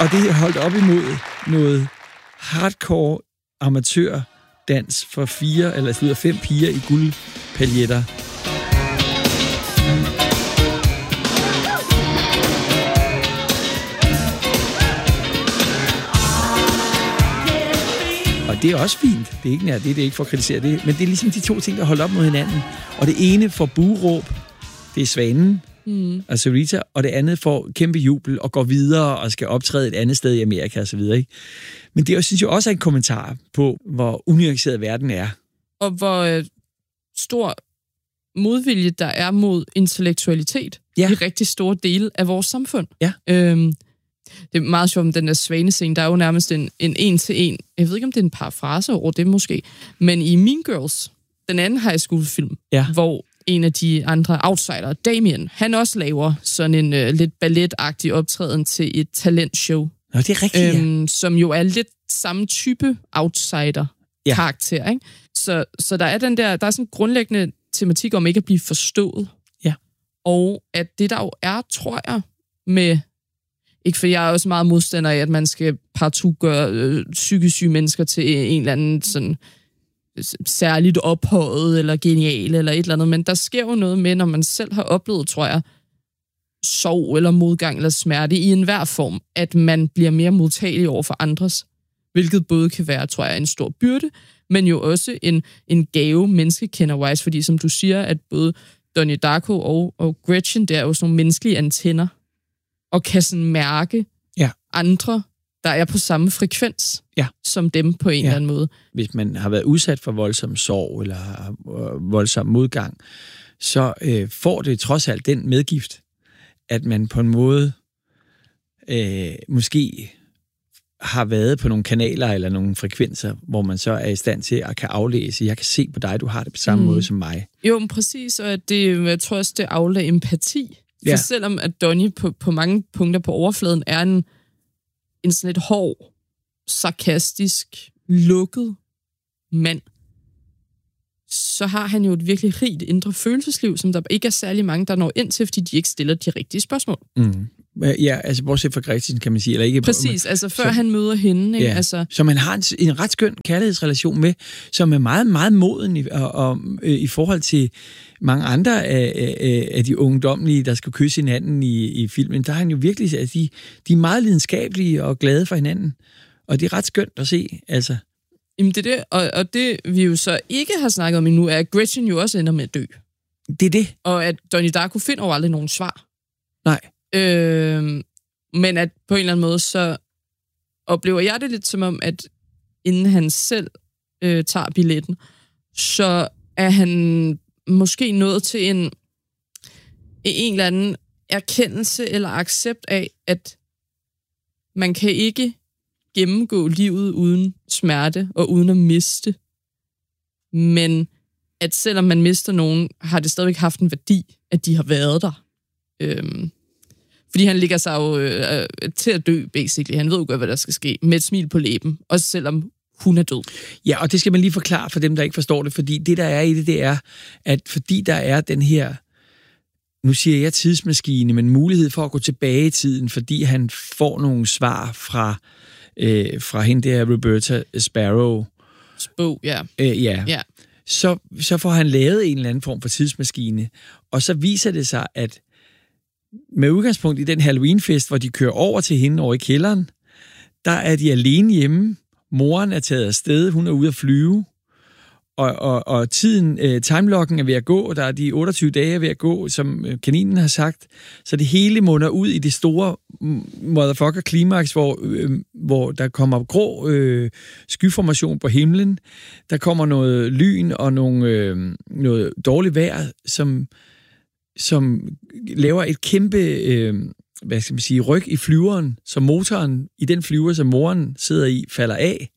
Og det er holdt op imod noget hardcore amatørdans for 5 piger i guldpaljetter. Og det er også fint. Det er ikke nær det er ikke for at kritisere det. Men det er ligesom de to ting, der holder op mod hinanden. Og det ene får bueråb, det er Svanen, og Sarita, og det andet får kæmpe jubel og går videre og skal optræde et andet sted i Amerika og så videre, ikke? Men det synes jeg også er en kommentar på, hvor unuanceret verden er. Og hvor stor modvilje der er mod intellektualitet i rigtig store dele af vores samfund. Ja. Det er meget sjovt med den der Svanescene. Der er jo nærmest en en-til-en. Jeg ved ikke, om det er en parafrase over det måske. Men i Mean Girls, den anden high school-film, hvor en af de andre outsider, Damien, han også laver sådan en lidt balletagtig optræden til et talentshow. Nå, det er rigtigt, som jo er lidt samme type outsider-karakter, ikke? Så der er der er sådan en grundlæggende tematik om ikke at blive forstået. Ja. Og at det der jo er, tror jeg, med... Ikke for jeg er også meget modstander af, at man skal partout gøre psykisk syge mennesker til en eller anden sådan særligt ophøjet eller genial eller et eller andet, men der sker jo noget med, når man selv har oplevet, tror jeg, sorg eller modgang eller smerte i enhver form, at man bliver mere modtagelig over for andres, hvilket både kan være, tror jeg, en stor byrde, men jo også en gave menneskekender-wise, fordi som du siger, at både Donnie Darko og Gretchen, der er jo sådan nogle menneskelige antenner, og kan sådan mærke andre, der er på samme frekvens som dem på en eller anden måde. Hvis man har været udsat for voldsom sorg eller voldsom modgang, så får det trods alt den medgift, at man på en måde måske har været på nogle kanaler eller nogle frekvenser, hvor man så er i stand til at kan aflæse, jeg kan se på dig, du har det på samme måde som mig. Jo, præcis, og at det, jeg tror også, det afleder empati. For selvom at Donnie på mange punkter på overfladen er en sådan lidt hård, sarkastisk, lukket mand, så har han jo et virkelig rigt indre følelsesliv, som der ikke er særlig mange, der når ind til, fordi de ikke stiller de rigtige spørgsmål. Mm. Ja, altså bortset fra Gretchen, kan man sige. Eller ikke, præcis, altså før han møder hende. Ikke? Ja. Altså. Så man har en ret skøn kærlighedsrelation med, som er meget, meget moden i forhold til mange andre af de ungdomlige, der skal kysse hinanden i filmen. Der er han jo virkelig, altså, de er meget lidenskabelige og glade for hinanden. Og det er ret skønt at se, altså. Jamen det er det, og det vi jo så ikke har snakket om endnu, er at Gretchen jo også ender med at dø. Det er det. Og at Donnie Darko finder jo aldrig nogen svar. Nej. Men at på en eller anden måde, så oplever jeg det lidt som om, at inden han selv tager billetten, så er han måske nået til en eller anden erkendelse eller accept af, at man kan ikke gennemgå livet uden smerte og uden at miste. Men at selvom man mister nogen, har det stadigvæk haft en værdi, at de har været der. Fordi han ligger sig jo til at dø, basically. Han ved jo godt, hvad der skal ske, med et smil på læben, også selvom hun er død. Ja, og det skal man lige forklare for dem, der ikke forstår det, fordi det, der er i det, det er, at fordi der er den her, nu siger jeg tidsmaskine, men mulighed for at gå tilbage i tiden, fordi han får nogle svar fra hende der, Roberta Sparrow. Bog, ja. Ja. Så får han lavet en eller anden form for tidsmaskine, og så viser det sig, at med udgangspunkt i den Halloweenfest, hvor de kører over til hende over i kælderen, der er de alene hjemme. Moren er taget afsted, hun er ude at flyve, og tiden, timelocken er ved at gå, der er de 28 dage ved at gå, som kaninen har sagt, så det hele munder ud i det store motherfucker klimaks, hvor der kommer grå skyformation på himlen, der kommer noget lyn og noget dårligt vejr, som laver et kæmpe, hvad skal man sige, ryg i flyveren, så motoren i den flyver, som moren sidder i, falder af.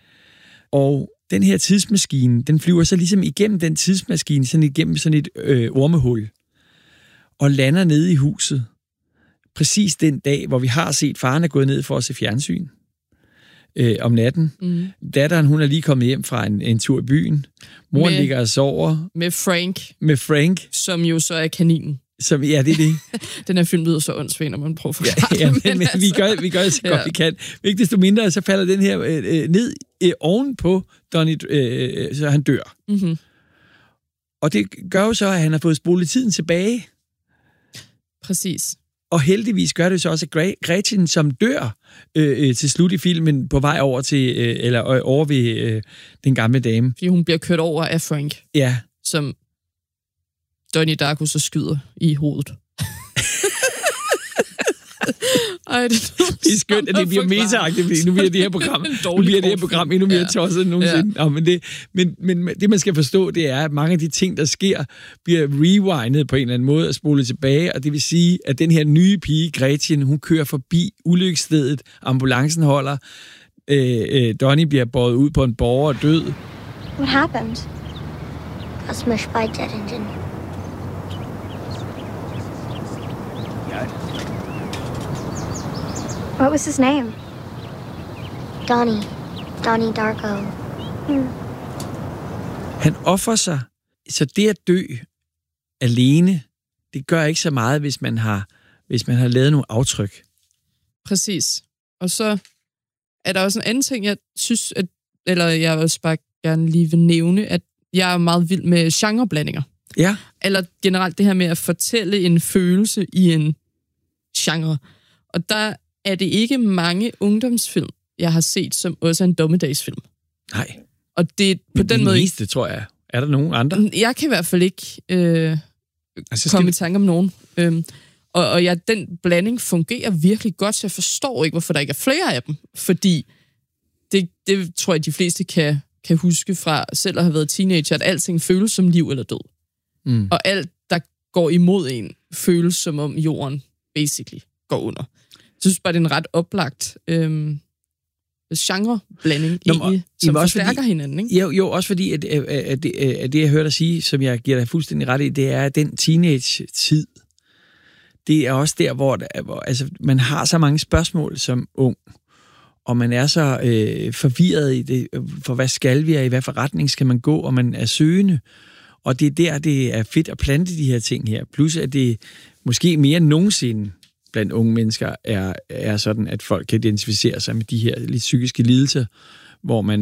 Og den her tidsmaskine, den flyver så ligesom igennem den tidsmaskine, sådan igennem sådan et ormehul, og lander nede i huset. Præcis den dag, hvor vi har set, faren er gået ned for at se fjernsyn om natten. Mm. Datteren, hun er lige kommet hjem fra en tur i byen. Moren ligger og sover. Med Frank. Som jo så er kaninen. Ja, det er det. Den her film lyder så åndssvagt, når man prøver at forklare Ja, det. men vi gør det så godt, vi kan. Ikke desto mindre, så falder den her ned oven på Donnie, så han dør. Mm-hmm. Og det gør jo så, at han har fået spolet tiden tilbage. Præcis. Og heldigvis gør det så også, at Gretchen, som dør til slut i filmen, på vej over til, eller over ved den gamle dame. Fordi hun bliver kørt over af Frank. Ja. Som Donnie Darko så skyder i hovedet. Ej, det er skønt, at det bliver meta-agtigt, fordi nu bliver det her program endnu mere tosset end nogensinde. Ja. Men det, man skal forstå, det er, at mange af de ting, der sker, bliver rewindet på en eller anden måde og spolet tilbage, og det vil sige, at den her nye pige, Gretchen, hun kører forbi ulykkesstedet, ambulancen holder, Donnie bliver båret ud på en borger og død. What happened? Got smashed by a jet engine. What was his name? Donnie Darko. Han offer sig. Så det at dø alene, det gør ikke så meget, hvis man har lavet nogle aftryk. Præcis. Og så er der også en anden ting, jeg synes, jeg også bare gerne lige vil nævne, at jeg er meget vild med genreblandinger. Ja. Eller generelt det her med at fortælle en følelse i en genre. Og der er det ikke mange ungdomsfilm, jeg har set, som også er en dommedagsfilm. Nej. Og det på den måde... Meste, tror jeg. Er der nogen andre? Jeg kan i hvert fald ikke komme i tanke om nogen. Og den blanding fungerer virkelig godt, så jeg forstår ikke, hvorfor der ikke er flere af dem. Fordi det tror jeg, de fleste kan huske fra selv at have været teenager, at alting føles som liv eller død. Mm. Og alt, der går imod en, føles som om jorden basically går under. Jeg synes bare, det er en ret oplagt genreblanding egentlig, som forstærker hinanden. Ikke? Jo, også fordi, at det, jeg hørte dig sige, som jeg giver dig fuldstændig ret i, det er, at den teenage-tid, det er også der, hvor altså, man har så mange spørgsmål som ung, og man er så forvirret i det, for hvad skal vi, og i hvad forretning skal man gå, og man er søgende. Og det er der, det er fedt at plante de her ting her. Plus, at det måske mere end nogensinde blandt unge mennesker er sådan, at folk kan identificere sig med de her lidt psykiske lidelser, hvor man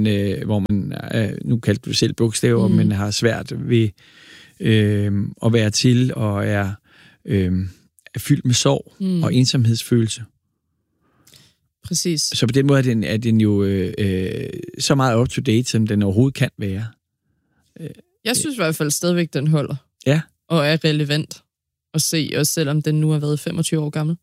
nu kaldte du selv bogstaver, men har svært ved at være til, og er fyldt med sorg og ensomhedsfølelse. Præcis. Så på den måde er den jo så meget up-to-date, som den overhovedet kan være. Jeg synes i hvert fald stadigvæk, den holder. Ja. Og er relevant at se, også selvom den nu har været 25 år gammel.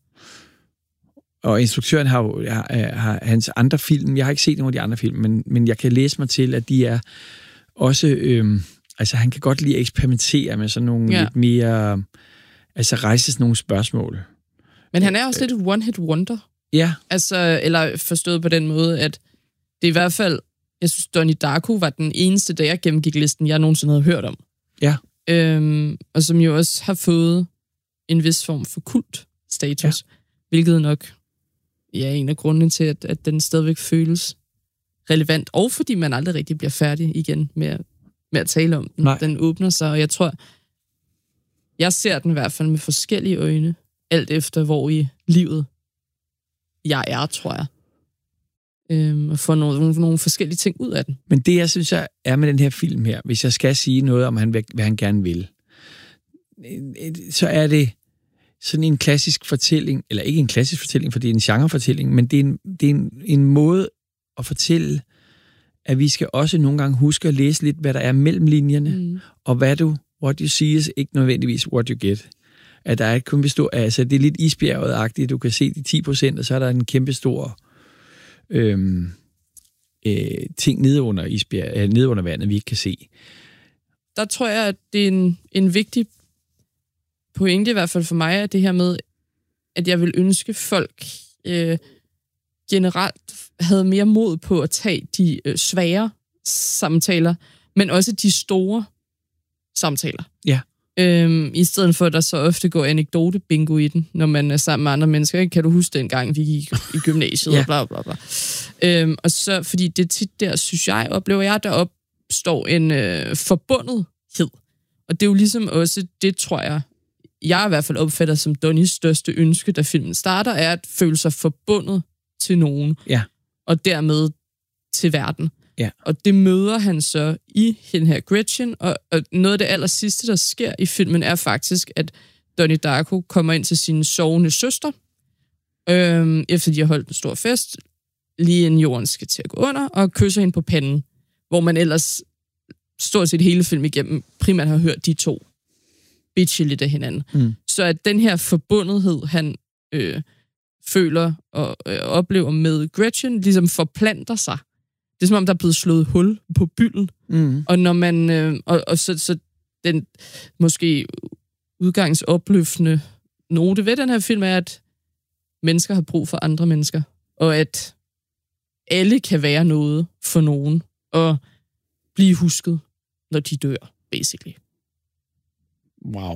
Og instruktøren har hans andre film, jeg har ikke set nogen af de andre film, men jeg kan læse mig til, at de er også, altså han kan godt lide at eksperimentere med sådan nogle lidt mere, altså rejse sådan nogle spørgsmål. Men han er også lidt et one-hit wonder. Ja. Altså, eller forstået på den måde, at det i hvert fald, jeg synes, Donnie Darko var den eneste, da jeg gennemgik listen, jeg nogensinde havde hørt om. Ja. Og som jo også har fået en vis form for kult-status, hvilket nok er en af grundene til, at den stadigvæk føles relevant, og fordi man aldrig rigtig bliver færdig igen med at tale om den. Nej. Den åbner sig, og jeg tror, jeg ser den i hvert fald med forskellige øjne, alt efter hvor i livet jeg er, tror jeg. Og få nogle forskellige ting ud af den. Men det, jeg synes, er med den her film her, hvis jeg skal sige noget om, hvad han gerne vil, så er det sådan en klassisk fortælling, eller ikke en klassisk fortælling, for det er en genrefortælling, men det er en måde at fortælle, at vi skal også nogle gange huske at læse lidt, hvad der er mellem linjerne, og what you see is ikke nødvendigvis what you get. At der er et kæmpe stor, altså det er lidt isbjerget-agtigt, du kan se de 10%, og så er der en kæmpe stor ting nede under vandet, vi ikke kan se. Der tror jeg, at det er en vigtig pointe, i hvert fald for mig, er det her med, at jeg vil ønske folk generelt havde mere mod på at tage de svære samtaler, men også de store samtaler. Ja. I stedet for, at der så ofte går anekdote-bingo i den, når man er sammen med andre mennesker. Ikke? Kan du huske dengang, vi gik i gymnasiet og bla bla bla. Og så, fordi det tit der, synes jeg, oplever jeg, der opstår en forbundethed. Og det er jo ligesom også, det tror jeg, jeg i hvert fald opfatter som Donnys største ønske, da filmen starter, er at føle sig forbundet til nogen. Ja. Og dermed til verden. Ja. Og det møder han så i den her Gretchen, og noget af det aller sidste, der sker i filmen, er faktisk, at Donnie Darko kommer ind til sin sovende søster, efter de har holdt en stor fest, lige inden jorden skal til at gå under, og kysser hende på panden, hvor man ellers stort set hele film igennem primært har hørt de to bitche lidt af hinanden. Så at den her forbundethed, han føler og oplever med Gretchen, ligesom forplanter sig. Det er som om, der er blevet slået hul på bylden. Og når man... så den måske udgangsopløftende note ved den her film er, at mennesker har brug for andre mennesker. Og at alle kan være noget for nogen. Og blive husket, når de dør, basically. Wow.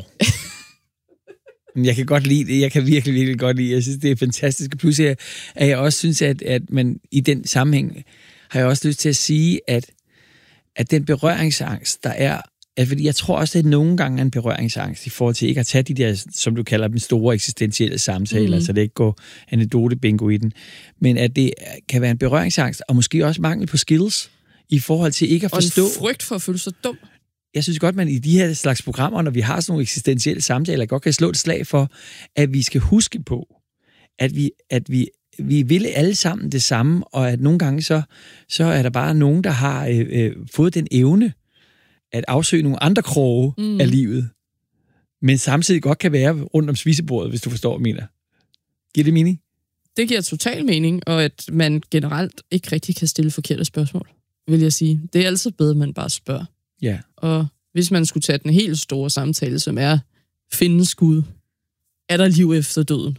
Jeg kan godt lide det. Jeg kan virkelig, virkelig godt lide det. Jeg synes, det er fantastisk. Plus, at jeg også synes, at man i den sammenhæng har jeg også lyst til at sige, at den berøringsangst, der er, fordi jeg tror også, at det nogle gange er en berøringsangst i forhold til ikke at tage de der, som du kalder dem, store eksistentielle samtaler, så det ikke går anekdote-bingo i den, men at det kan være en berøringsangst, og måske også mangel på skills, i forhold til ikke at forstå... Og en frygt for at føle sig dum. Jeg synes godt, man i de her slags programmer, når vi har sådan nogle eksistentielle samtaler, godt kan slå et slag for, at vi skal huske på, at vi vil alle sammen det samme, og at nogle gange så er der bare nogen, der har fået den evne at afsøge nogle andre kroge af livet, men samtidig godt kan være rundt om spisebordet, hvis du forstår, hvad jeg mener. Giver det mening? Det giver total mening, og at man generelt ikke rigtig kan stille forkerte spørgsmål, vil jeg sige. Det er altid bedre, at man bare spørger. Ja. Og hvis man skulle tage den helt store samtale, som er, findes Gud? Er der liv efter døden?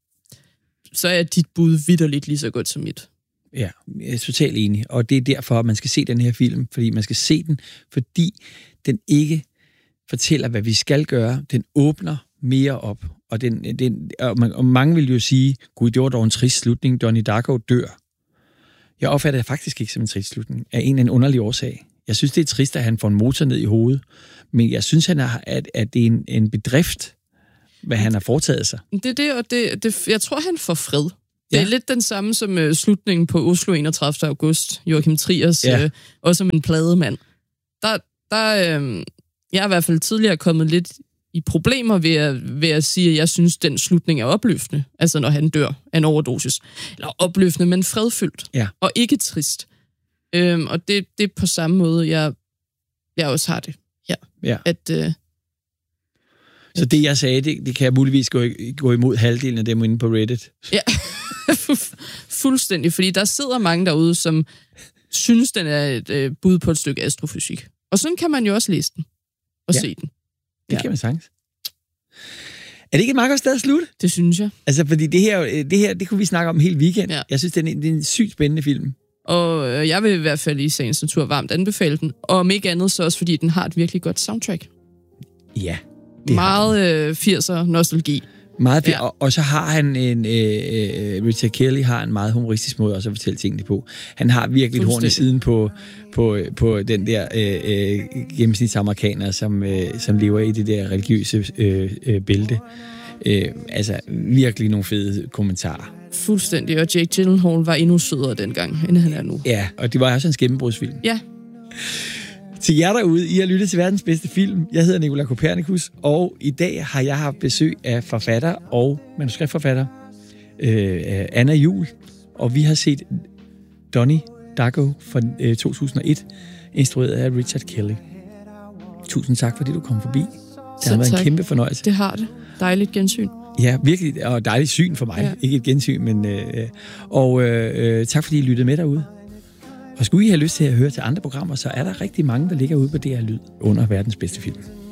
Så er dit bud vitterligt lige så godt som mit. Ja, jeg er totalt enig. Og det er derfor, at man skal se den her film. Fordi man skal se den, fordi den ikke fortæller, hvad vi skal gøre. Den åbner mere op. Og mange vil jo sige, gud, det var dog en trist slutning. Donnie Darko dør. Jeg opfatter det faktisk ikke som en trist slutning. Af en eller anden underlig årsag. Jeg synes, det er trist, at han får en motor ned i hovedet. Men jeg synes, at det er en bedrift, hvad han har foretaget sig. Det er det, og jeg tror, han får fred. Det er lidt den samme som slutningen på Oslo 31. august. Joachim Triers, også som en plademand. Jeg er i hvert fald tidligere kommet lidt i problemer ved at sige, at jeg synes, den slutning er opløftende. Altså når han dør af en overdosis. Eller opløftende, men fredfyldt. Ja. Og ikke trist. Og det er på samme måde, jeg også har det. Ja. Så det, jeg sagde, det kan jeg muligvis gå imod halvdelen af dem inde på Reddit. Ja, fuldstændig. Fordi der sidder mange derude, som synes, den er et bud på et stykke astrofysik. Og sådan kan man jo også læse den og se den. Det kan man sagtens. Er det ikke et meget godt sted at slutte? Det synes jeg. Altså, fordi det her, det kunne vi snakke om hele weekend. Ja. Jeg synes, det er en sygt spændende film. Og jeg vil i hvert fald i sagens natur varmt anbefale den. Og om ikke andet, så også fordi den har et virkelig godt soundtrack. Ja. Meget 80'er nostalgi. Meget og så har han Richard Kelly har en meget humoristisk måde også at fortælle tingene på. Han har virkelig et horn i siden på den der gennemsnitsamerikaner, som lever i det der religiøse bælte. Altså virkelig nogle fede kommentarer. Fuldstændig, og Jake Gyllenhaal var endnu sødere dengang, end han er nu. Ja, og det var også en gennembrudsfilm. Ja. Til jer derude, I har lyttet til verdens bedste film. Jeg hedder Nicolai Kopernikus, og i dag har jeg haft besøg af forfatter og manuskriptforfatter Anna Juhl, og vi har set Donnie Darko fra 2001, instrueret af Richard Kelly. Tusind tak, fordi du kom forbi. Det har været en kæmpe fornøjelse. Det har det. Dejligt gensyn. Ja, virkelig, og dejligt syn for mig. Ja. Ikke et gensyn, men... tak fordi I lyttede med derude. Og skulle I have lyst til at høre til andre programmer, så er der rigtig mange, der ligger ude på DR Lyd under verdens bedste film.